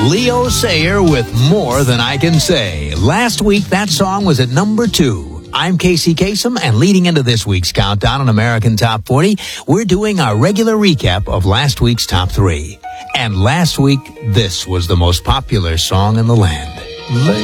Leo Sayer with More Than I Can Say. Last week, that song was at number 2. I'm Casey Kasem, and leading into this week's countdown on American Top 40, we're doing our regular recap of last week's Top 3. And last week, this was the most popular song in the land.